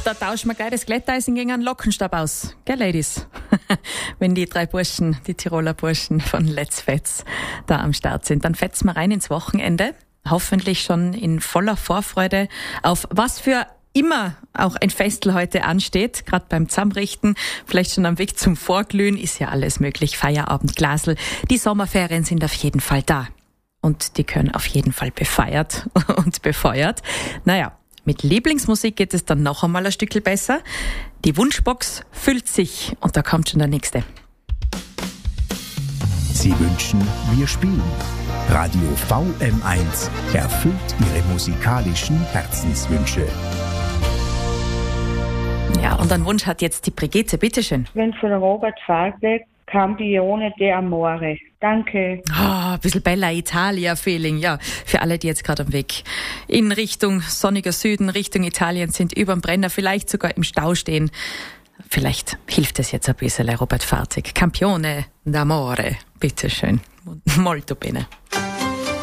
Da tauschen wir gleich das Glätteisen gegen einen Lockenstab aus. Gell, Ladies? Wenn die 3 Burschen, die Tiroler Burschen von Let's Fetz da am Start sind, dann fetzen wir rein ins Wochenende. Hoffentlich schon in voller Vorfreude auf was für immer auch ein Festel heute ansteht, gerade beim Zusammenrichten, vielleicht schon am Weg zum Vorglühen, ist ja alles möglich, Feierabend, Glasl. Die Sommerferien sind auf jeden Fall da und die können auf jeden Fall befeiert und befeuert. Naja, mit Lieblingsmusik geht es dann noch einmal ein Stückchen besser. Die Wunschbox füllt sich und da kommt schon der nächste. Sie wünschen, wir spielen. Radio VM1 erfüllt Ihre musikalischen Herzenswünsche. Ja, und einen Wunsch hat jetzt die Brigitte, bitteschön. Wenn von Robert Falke, Campione de Amore. Danke. Ein bisschen Bella Italia-Feeling, ja. Für alle, die jetzt gerade am Weg in Richtung sonniger Süden, Richtung Italien sind, überm Brenner, vielleicht sogar im Stau stehen. Vielleicht hilft es jetzt ein bisschen, Robert Falke. Campione d'Amore, bitteschön. Molto bene.